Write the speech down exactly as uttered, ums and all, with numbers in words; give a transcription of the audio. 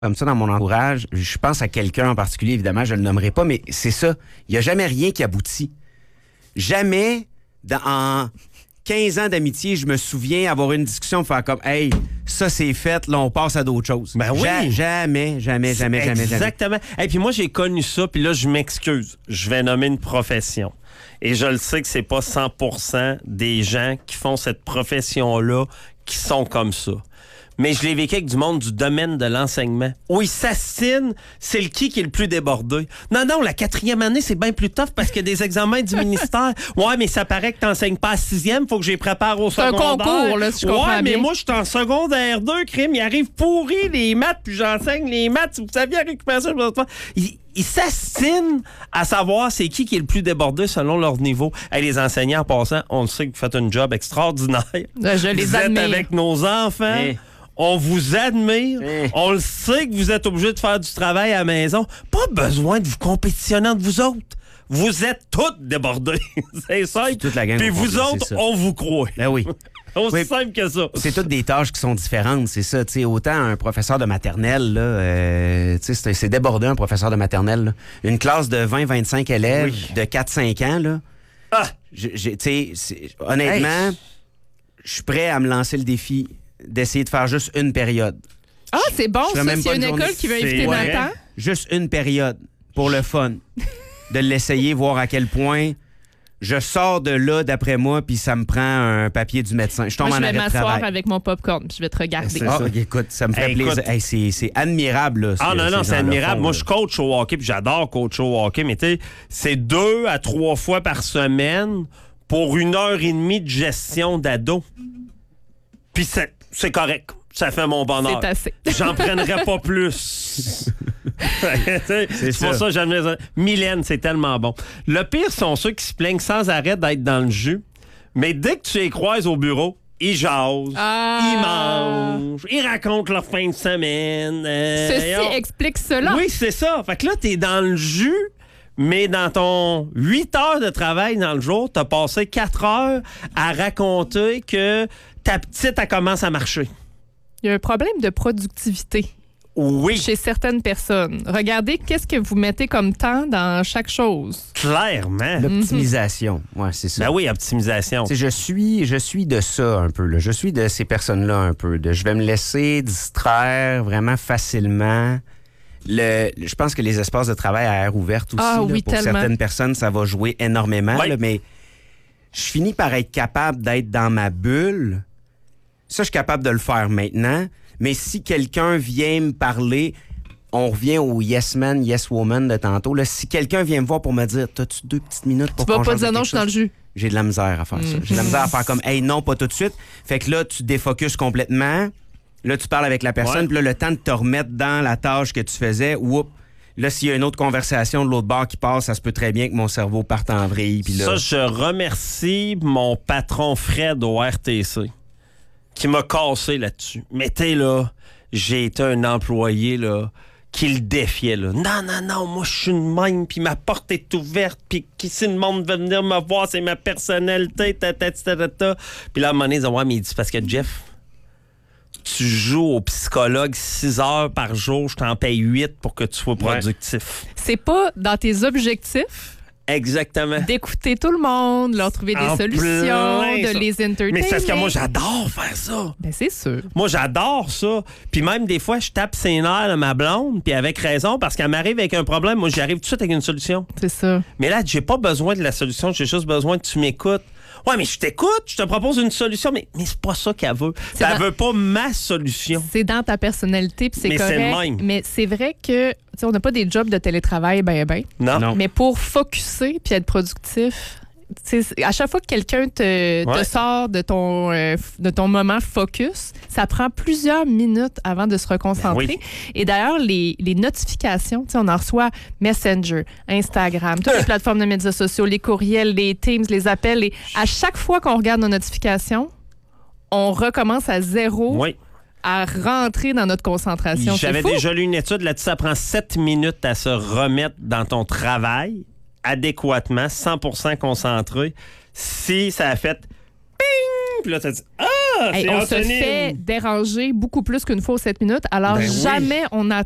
comme ça dans mon entourage. Je pense à quelqu'un en particulier, évidemment, je ne le nommerai pas, mais c'est ça. Il n'y a jamais rien qui aboutit. Jamais, dans, en quinze ans d'amitié, je me souviens avoir une discussion, faire comme « Hey, ça c'est fait, là on passe à d'autres choses. » Ben oui. Ja- jamais, jamais, jamais, jamais, jamais. Exactement. Et puis moi, j'ai connu ça, puis là, je m'excuse. Je vais nommer une profession. Et je le sais que c'est pas cent pour cent des gens qui font cette profession-là qui sont comme ça. Mais je l'ai vécu avec du monde du domaine de l'enseignement. Où ils s'assinent, c'est le qui qui est le plus débordé. Non, non, la quatrième année, c'est bien plus tough parce qu'il y a des examens du ministère. Ouais, mais ça paraît que t'enseignes pas à sixième, faut que je les prépare au C'est un secondaire. concours, là, si je comprends Ouais, mais bien. moi, je suis en secondaire deux, crime. Il arrive pourri les maths, puis j'enseigne les maths. Si vous saviez récupérer ça, je vais pas. Ils, ils s'assinent à savoir c'est qui qui est le plus débordé selon leur niveau. Hey, les enseignants, en passant, on le sait que vous faites un job extraordinaire. Je les Vous êtes admire. avec nos enfants. Hey. On vous admire. Hey. On le sait que vous êtes obligé de faire du travail à la maison. Pas besoin de vous compétitionner entre vous autres. Vous êtes toutes débordés. C'est simple. toute la gang Puis au vous complet, autres, c'est ça. on vous croit. Ben oui. Aussi Oui. simple que ça. C'est toutes des tâches qui sont différentes, c'est ça. Tu sais, autant un professeur de maternelle, là, euh, tu sais, c'est, c'est débordé un professeur de maternelle. Là. Une classe de vingt vingt-cinq élèves Oui. de quatre cinq ans, là. Ah! j'ai- j'ai- tu sais, c'est- honnêtement, Hey. je suis prêt à me lancer le défi d'essayer de faire juste une période. Ah, c'est bon, Je ferais ça, même s'il y a pas une une journée. école qui veut C'est inviter vrai. Nathan. Juste une période pour le fun. De l'essayer, voir à quel point je sors de là, d'après moi, puis ça me prend un papier du médecin. Je tombe Moi, en je vais arrêt de m'asseoir travail. avec mon popcorn, puis je vais te regarder. C'est Ah, ça. ok, écoute, ça me fait Hey, plaisir. écoute. Hey, c'est, c'est admirable. Là, ce Ah que non, ces non, c'est gens-là admirable. font, Moi, là. je coach au hockey, puis j'adore coacher au hockey, mais tu sais, c'est deux à trois fois par semaine pour une heure et demie de gestion d'ado. Puis c'est, c'est correct. Ça fait mon bonheur. C'est assez. J'en prendrais pas plus. c'est c'est ça. pour ça que j'aime les... Mylène, c'est tellement bon. Le pire sont ceux qui se plaignent sans arrêt d'être dans le jus, mais dès que tu les croises au bureau, ils jasent, Ah. ils mangent, ils racontent leur fin de semaine. euh, Ceci et on- explique cela. Oui, c'est ça. Fait que là, t'es dans le jus, mais dans ton huit heures de travail dans le jour, t'as passé quatre heures à raconter que ta petite, elle commence à marcher. Il y a un problème de productivité Oui, chez certaines personnes. Regardez qu'est-ce que vous mettez comme temps dans chaque chose. clairement. L'optimisation, ouais, c'est ça. Ben oui, optimisation. Tu sais, je suis, je suis de ça un peu. Là. Je suis de ces personnes-là un peu. De, je vais me laisser distraire vraiment facilement. Le, je pense que les espaces de travail à air ouverte aussi, Ah là, oui, pour tellement. certaines personnes, ça va jouer énormément. Oui. Là, mais je finis par être capable d'être dans ma bulle. Ça, je suis capable de le faire maintenant. Mais si quelqu'un vient me parler, on revient au yes man, yes woman de tantôt. Là, si quelqu'un vient me voir pour me dire, t'as-tu deux petites minutes pour Tu vas qu'on pas jase de dire non, quelque je suis dans le chose? jus. J'ai de la misère à faire ça. J'ai de la misère à faire comme, hey, non, pas tout de suite. Fait que là, tu défocuses complètement. Là, tu parles avec la personne. Ouais. Puis là, le temps de te remettre dans la tâche que tu faisais, whoop. Là, s'il y a une autre conversation de l'autre bord qui passe, ça se peut très bien que mon cerveau parte en vrille. Puis là, Ça, je remercie mon patron Fred au R T C qui m'a cassé là-dessus. Mais t'es là, j'ai été un employé là qui le défiait. Là. Non, non, non, moi, je suis une même, puis ma porte est ouverte, puis qui si le monde veut venir me voir, c'est ma personnalité, ta, ta, ta, ta, ta. Puis là, à un moment donné, ils disent, ouais, mais il dit, parce que Jeff, tu joues au psychologue six heures par jour, je t'en paye huit pour que tu sois productif. C'est pas dans tes objectifs Exactement. d'écouter tout le monde, leur trouver des En solutions, plein de ça. les entertainer. Mais c'est parce que moi, j'adore faire ça. Ben, c'est sûr. Moi, j'adore ça. Puis même des fois, je tape ses nerfs de ma blonde, puis avec raison, parce qu'elle m'arrive avec un problème. Moi, j'arrive tout de suite avec une solution. C'est ça. Mais là, j'ai pas besoin de la solution, j'ai juste besoin que tu m'écoutes. Ouais, mais je t'écoute, je te propose une solution, mais, mais c'est pas ça qu'elle veut. C'est Elle dans- veut pas ma solution. C'est dans ta personnalité, puis c'est Mais c'est correct. le même. Mais c'est vrai que, tu sais, on n'a pas des jobs de télétravail, ben, ben. Non? Non. Mais pour focusser puis être productif, tu sais, à chaque fois que quelqu'un te, te Ouais. sort de ton, euh, f- de ton moment focus, ça prend plusieurs minutes avant de se reconcentrer. Ben Et d'ailleurs, les, les notifications, tu sais, on en reçoit Messenger, Instagram, toutes les plateformes de médias sociaux, les courriels, les Teams, les appels. Les... À chaque fois qu'on regarde nos notifications, on recommence à zéro Oui. à rentrer dans notre concentration. C'est J'avais fou. déjà lu une étude là-dessus, ça prend sept minutes à se remettre dans ton travail adéquatement, cent pour cent concentré. Si ça a fait ping, puis là, tu dit ah, Hey, c'est on se Anthony. fait déranger beaucoup plus qu'une fois aux sept minutes. Alors, Ben oui. jamais on a